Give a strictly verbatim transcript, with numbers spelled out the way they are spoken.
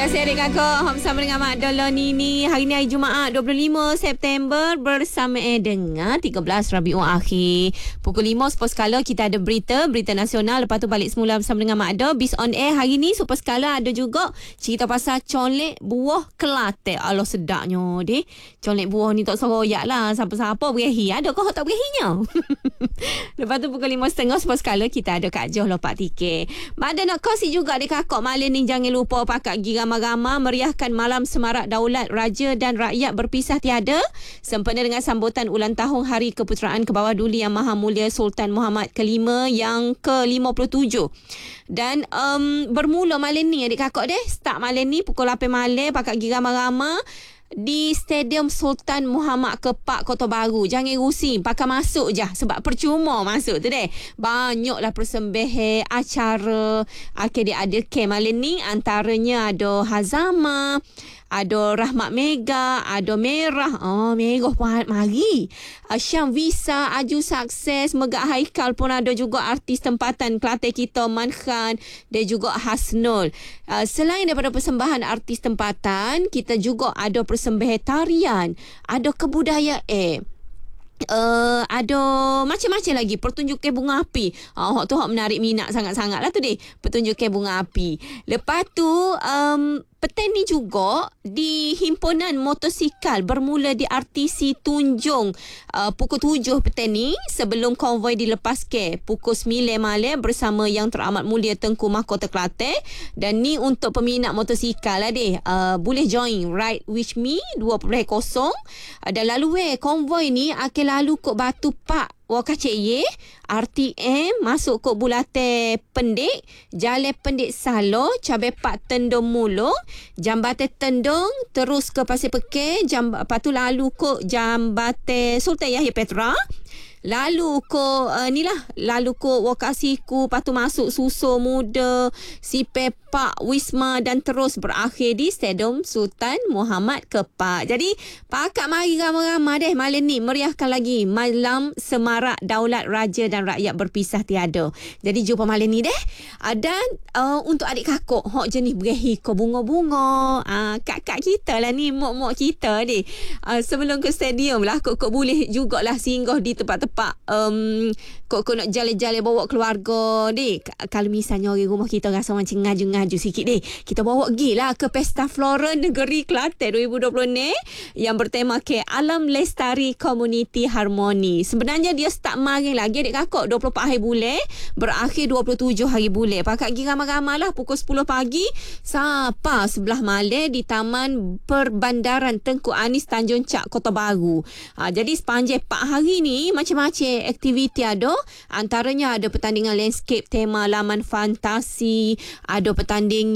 kasih adik kakak bersama dengan Mak Dolo Nini. Hari ni hari Jumaat dua puluh lima September bersama eh dengan tiga belas Rabiul Akhir. Pukul lima super skala kita ada berita, berita nasional. Lepas tu balik semula bersama dengan Mak Do. Bis on air hari ni super skala ada juga cerita pasal colek buah Kelantan. Allah sedapnya deh. Colek buah ni tak seroyak lah. Siapa-siapa berahi. Ada kau tak berahinya? Lepas tu pukul lima tiga puluh super skala kita ada Kak Joh lompat tiket. Mak Do nak kongsi juga adik kakak malam ni jangan lupa pakat gigi ramah-ramah meriahkan malam semarak daulat raja dan rakyat berpisah tiada sempena dengan sambutan ulang tahun Hari Keputeraan ke bawah Duli Yang Maha Mulia Sultan Muhammad kelima yang ke lima puluh tujuh. Dan um, bermula malam ni adik kakak deh. Start malam ni pukul lapan malam pakat gigi ramah-ramah di Stadium Sultan Muhammad Kepak Kota Baru. Jangan rusing, pakai masuk je sebab percuma masuk tu deh. Banyaklah persembahan acara. Okey, dia ada camp malam ni, antaranya ada Hazama, ada Rahmat Mega, ada Merah. Oh, Merah pun mari. Syam Visa, Aju Sukses, Megak Haikal pun ada juga artis tempatan Kelantan kita, Man Khan dan juga Hasnul. Uh, selain daripada persembahan artis tempatan, kita juga ada persembahan tarian, ada kebudayaan. Uh, ada macam-macam lagi pertunjukan bunga api. Ah, uh, tu hak menarik minat sangat-sangat lah tu deh. Pertunjukan bunga api. Lepas tu um, petang ni juga di himpunan motosikal bermula di R T C Tunjung uh, pukul tujuh petang ni sebelum konvoi dilepaskan pukul sembilan malam bersama Yang Teramat Mulia Tengku Mahkota Kelantan. Dan ni untuk peminat motosikal lah deh. Uh, boleh join Ride With Me dua puluh kosong. Uh, dan lalu eh konvoi ni akan lalu kok Batu Pak Wakacik Ye, R T M masuk kok Bulate Pendik, Jalan Pendik Salo, Cabai Pak Tendong Mulu, Jambatan Tendong terus ke Pasir Pekeh, jam, lepas tu lalu kok Jambatan Sultan Yahya Petra. Lalu ko uh, ni lah lalu ko Wakasiku, lepas tu masuk Suso Muda, Sipe Pak Wisma dan terus berakhir di Stadium Sultan Muhammad Kepak. Jadi pakak mari ramai-ramai deh malam ni meriahkan lagi malam semarak daulat raja dan rakyat berpisah tiada. Jadi jumpa malam ni deh. Dan uh, untuk adik kakak hok jenis berahi ko bunga-bunga, uh, kak-kak kita lah ni, mok-mok kita ni. Uh, sebelum ke stadium lah kok kok boleh jugalah singgah di tempat-tempat Pak, um, kok kok nak jalan-jalan bawa keluarga deh. Kalau misalnya orang rumah kita rasa macam ngaju-ngaju sikit deh, kita bawa pergi lah ke Pesta Flora Negeri Kelantan dua ribu dua puluh ni yang bertema ke Alam Lestari Komuniti Harmoni. Sebenarnya dia start mari lagi adik kakak dua puluh empat hari bulan, berakhir dua puluh tujuh hari bulan. Pakat pergi ramai-ramai lah pukul sepuluh pagi sampai sebelah malam di Taman Perbandaran Tengku Anis Tanjung Cak Kota Baru. Ha, jadi sepanjang empat hari ni macam macam aktiviti ada, antaranya ada pertandingan landscape tema laman fantasi, ada pertandingan